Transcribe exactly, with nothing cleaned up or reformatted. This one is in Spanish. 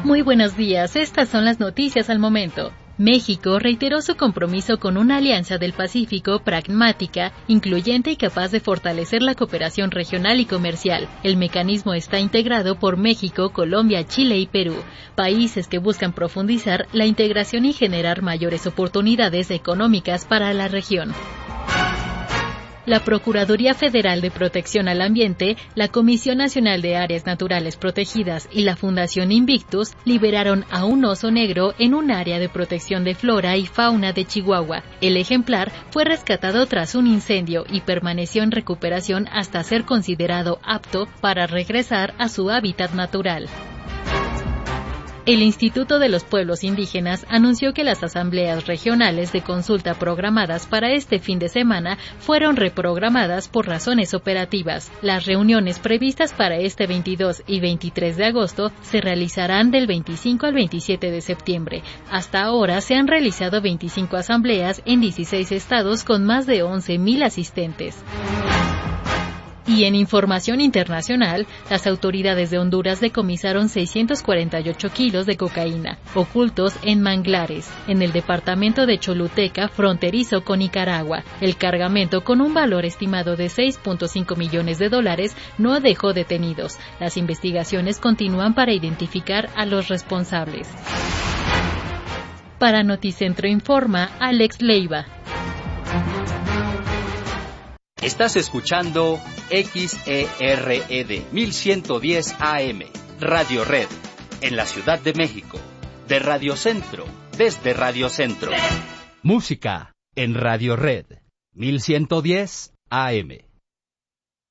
Muy buenos días, estas son las noticias al momento. México reiteró su compromiso con una alianza del Pacífico pragmática, incluyente y capaz de fortalecer la cooperación regional y comercial. El mecanismo está integrado por México, Colombia, Chile y Perú, países que buscan profundizar la integración y generar mayores oportunidades económicas para la región. La Procuraduría Federal de Protección al Ambiente, la Comisión Nacional de Áreas Naturales Protegidas y la Fundación Invictus liberaron a un oso negro en un área de protección de flora y fauna de Chihuahua. El ejemplar fue rescatado tras un incendio y permaneció en recuperación hasta ser considerado apto para regresar a su hábitat natural. El Instituto de los Pueblos Indígenas anunció que las asambleas regionales de consulta programadas para este fin de semana fueron reprogramadas por razones operativas. Las reuniones previstas para este veintidós y veintitrés de agosto se realizarán del veinticinco al veintisiete de septiembre. Hasta ahora se han realizado veinticinco asambleas en dieciséis estados con más de once mil asistentes. Y en información internacional, las autoridades de Honduras decomisaron seiscientos cuarenta y ocho kilos de cocaína, ocultos en manglares, en el departamento de Choluteca, fronterizo con Nicaragua. El cargamento, con un valor estimado de seis punto cinco millones de dólares, no dejó detenidos. Las investigaciones continúan para identificar a los responsables. Para Noticentro Informa, Alex Leiva. Estás escuchando X E R E D mil ciento diez A M, Radio Red, en la Ciudad de México, de Radio Centro, desde Radio Centro. Música en Radio Red, mil ciento diez A M.